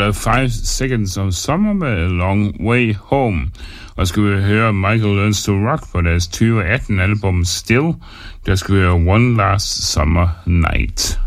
eller 5 Seconds of Summer med A Long Way Home. Og skal vi høre Michael Learns to Rock på deres 2018 album Still. Der skal vi høre One Last Summer Night.